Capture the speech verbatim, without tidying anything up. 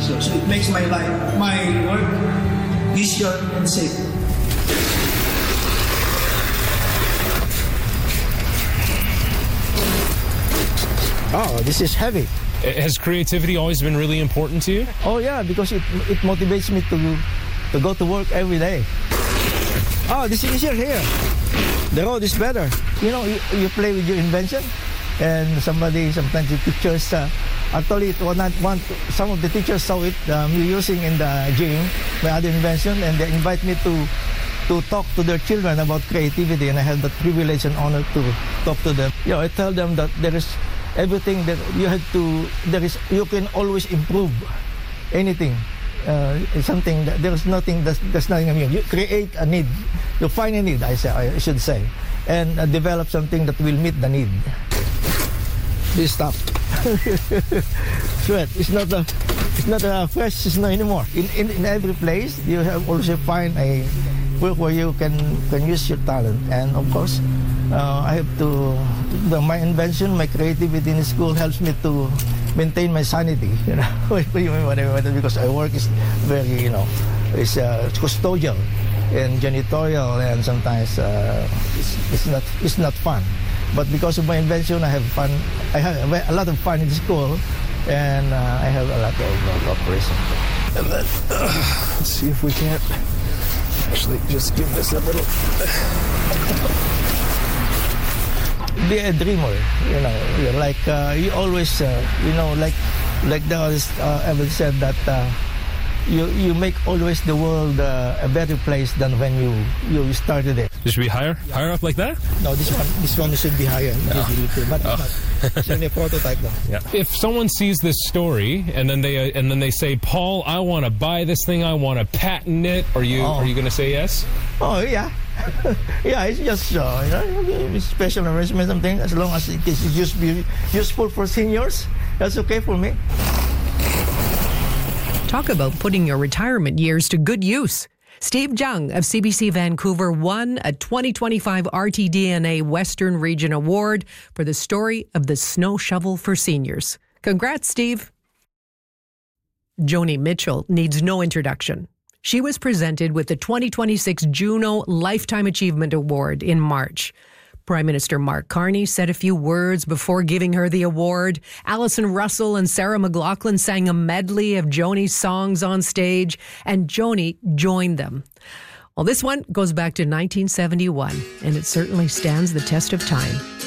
So, so it makes my life, my work easier and safer. Oh, this is heavy. Has creativity always been really important to you? Oh yeah, because it it motivates me to to go to work every day. Oh, this is easier here. The road is better. You know, you, you play with your invention, and somebody sometimes the teachers uh, actually it was not one. Some of the teachers saw it um, using in the gym my other invention, and they invite me to to talk to their children about creativity, and I have the privilege and honor to talk to them. You know, I tell them that there is everything that you have to. There is you can always improve anything. Uh, it's something that there is nothing that's, that's nothing. I mean, you create a need, you find a need. I say I should say, and uh, develop something that will meet the need. This stuff, sweat. It's not a, it's not a fresh snow anymore. In, in in every place, you have also find a work where you can can use your talent, and of course, uh, I have to. The, my invention, my creativity in school helps me to maintain my sanity, you know, whatever, because I work is very, you know, it's uh, custodial and janitorial, and sometimes uh, it's, it's not it's not fun. But because of my invention, I have fun. I have a lot of fun in school, and uh, I have a lot of uh, cooperation. And then, uh, let's see if we can't actually just give this a little. Be a dreamer, you know, like uh, you always, uh, you know, like like the uh, Evan said that uh, you you make always the world uh, a better place than when you you started it. This should be higher, higher up like that. No, this one this one should be higher, no. but oh. it's only a prototype though. Yeah. If someone sees this story and then they uh, and then they say, Paul, I want to buy this thing, I want to patent it, are you oh. are you going to say yes? Oh yeah. Yeah, it's just uh, you know, special arrangement, something. As long as it is just be useful for seniors, that's okay for me. Talk about putting your retirement years to good use. Steve Jung of C B C Vancouver won a twenty twenty-five R T D N A Western Region Award for the story of the snow shovel for seniors. Congrats, Steve. Joni Mitchell needs no introduction. She was presented with the twenty twenty-six Juno Lifetime Achievement Award in March. Prime Minister Mark Carney said a few words before giving her the award. Alison Russell and Sarah McLachlan sang a medley of Joni's songs on stage, and Joni joined them. Well, this one goes back to nineteen seventy-one, and it certainly stands the test of time.